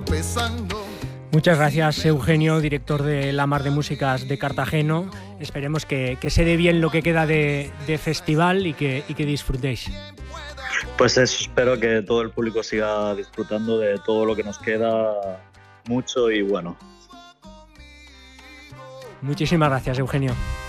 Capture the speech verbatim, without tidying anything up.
tropezando. Muchas gracias, Eugenio, director de La Mar de Músicas de Cartagena. Esperemos que, que se dé bien lo que queda de, de festival y que, y que disfrutéis. Pues eso, espero que todo el público siga disfrutando de todo lo que nos queda mucho y bueno. Muchísimas gracias, Eugenio.